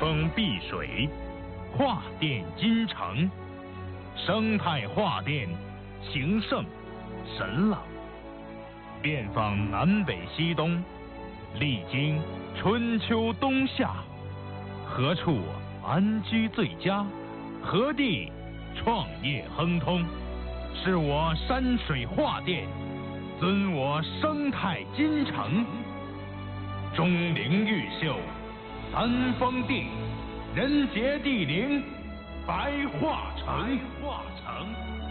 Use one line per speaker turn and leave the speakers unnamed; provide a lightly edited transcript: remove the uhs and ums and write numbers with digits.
风碧水，画殿金城，生态画殿，形胜神朗。遍访南北西东，历经春秋冬夏，何处安居最佳？何地创业亨通？是我山水画殿，尊我生态金城。钟灵毓秀，三峰地，人杰地灵，白画城。